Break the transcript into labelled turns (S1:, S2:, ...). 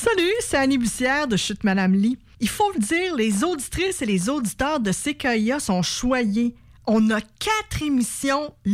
S1: Salut, c'est Annie Bussière de Chute Madame Lee. Il faut le dire, les auditrices et les auditeurs de CKIA sont choyés. On a 4 émissions